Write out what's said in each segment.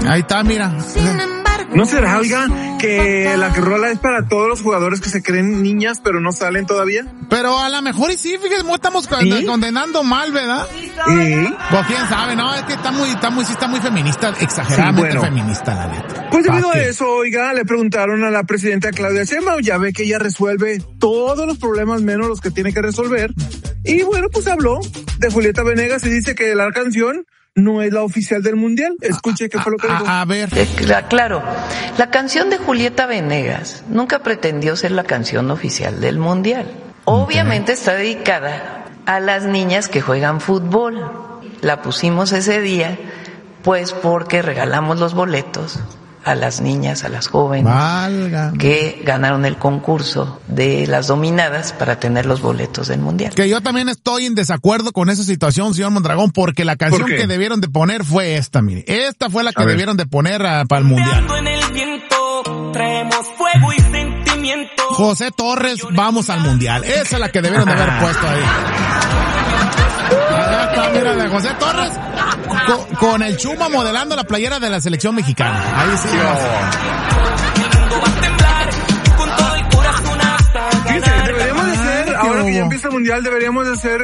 Ahí está, mira. ¿No será, oiga, que la rola es para todos los jugadores que se creen niñas pero no salen todavía? Pero a lo mejor y sí, fíjate, estamos condenando mal, ¿verdad? Sí. Pues quién sabe, no, es que está muy feminista, exageradamente feminista la neta. Pues debido a eso, oiga, le preguntaron a la presidenta Claudia Sheinbaum, ya ve que ella resuelve todos los problemas menos los que tiene que resolver. Y bueno, pues habló de Julieta Venegas y dice que la canción no es la oficial del mundial. Escuche qué fue lo que dijo. A ver. Claro, la canción de Julieta Venegas nunca pretendió ser la canción oficial del mundial. Obviamente está dedicada a las niñas que juegan fútbol. La pusimos ese día, pues porque regalamos los boletos a las niñas, a las jóvenes que ganaron el concurso de las dominadas para tener los boletos del mundial. Que yo también estoy en desacuerdo con esa situación, señor Mondragón, porque la canción que debieron de poner fue esta, mire. Esta fue la que debieron de poner para el mundial. José Torres, vamos al mundial. Esa es la que debieron de haber puesto ahí. Allá está, mira, de José Torres con el Chuma modelando la playera de la selección mexicana. Ahí sí. Fíjense, deberíamos de hacer, ahora que ya empieza el mundial, deberíamos de hacer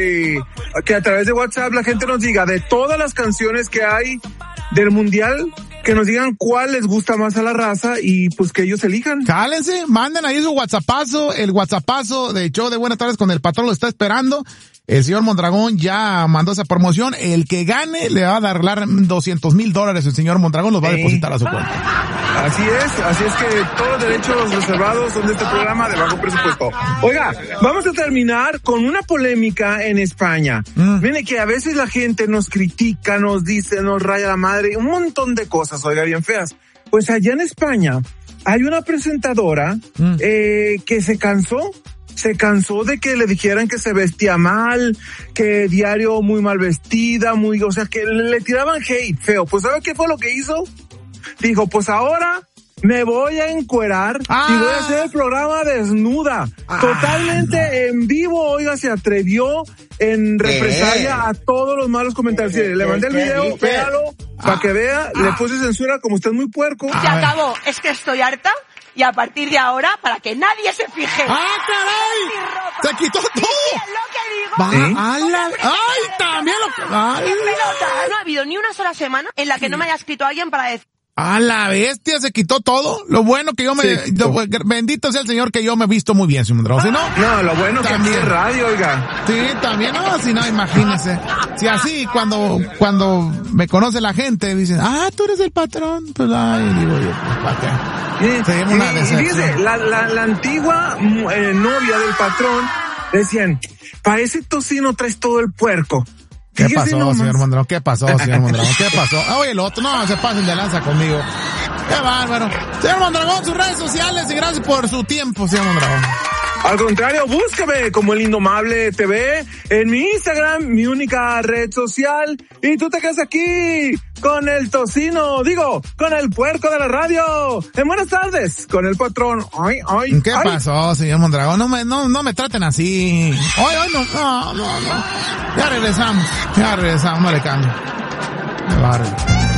que a través de WhatsApp la gente nos diga de todas las canciones que hay del mundial, que nos digan cuál les gusta más a la raza y pues que ellos elijan. Cálense, manden ahí su WhatsAppazo, el WhatsAppazo de show de Buenas Tardes con el Patrón lo está esperando. El señor Mondragón ya mandó esa promoción. El que gane le va a dar $200,000. El señor Mondragón los va a depositar a su cuenta. Así es que todos los derechos reservados son de este programa de bajo presupuesto. Oiga, vamos a terminar con una polémica en España. Miren que a veces la gente nos critica, nos dice, nos raya la madre, un montón de cosas, oiga, bien feas. Pues allá en España hay una presentadora que se cansó de que le dijeran que se vestía mal, que diario muy mal vestida, o sea, que le tiraban hate feo. Pues ¿sabe qué fue lo que hizo? Dijo, pues ahora me voy a encuerar y voy a hacer el programa desnuda. Totalmente en vivo, oiga, se atrevió en represalia a todos los malos comentarios. Sí, le mandé el video, véalo, para que vea, le puse censura como usted es muy puerco. Se acabó, es que estoy harta. Y a partir de ahora, para que nadie se fije. ¡Ah, caray! ¡Se quitó todo! Lo que digo. ¡Ay, también lo que... ¡Ay! No ha habido ni una sola semana en la que no me haya escrito alguien para decir... ¡A la bestia! Se quitó todo. Lo bueno que bendito sea el Señor que yo me he visto muy bien, señor Mondragón. Si no... No, lo bueno también, que aquí es radio, oiga. Sí, también. No, si no, imagínese. Si así, cuando me conoce la gente, dicen, tú eres el patrón. Pues, digo yo, ¿para qué? Seguimos una decepción. Dice, la antigua novia del patrón, decían, para ese tocino traes todo el puerco. ¿Qué pasó, señor Mondragón? ¿Qué pasó, señor Mondragón? ¿Qué pasó? Oye, el otro, no, se pasen de lanza conmigo. Qué bárbaro. Señor Mondragón, sus redes sociales y gracias por su tiempo, señor Mondragón. Al contrario, búscame como El Indomable TV en mi Instagram, mi única red social. Y tú te quedas aquí con el tocino, con el puerco de la radio. En Buenas Tardes, con el patrón. ¿Qué pasó, señor Mondragón? No me traten así. No. Ya regresamos, no le cambio. Qué bárbaro.